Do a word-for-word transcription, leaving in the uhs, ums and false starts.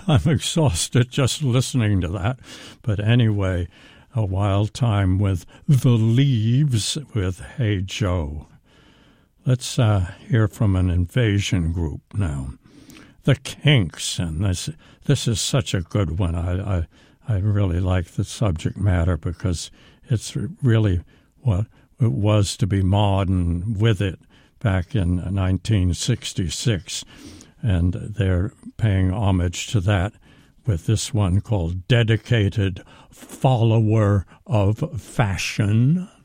I'm exhausted just listening to that. But anyway, A Wild Time with The Leaves with Hey Joe. Let's uh, hear from an invasion group now. The Kinks, and this this is such a good one. I, I, I really like the subject matter because it's really what it was to be modern with it back in nineteen sixty-six. And they're paying homage to that with this one called Dedicated Follower of Fashion.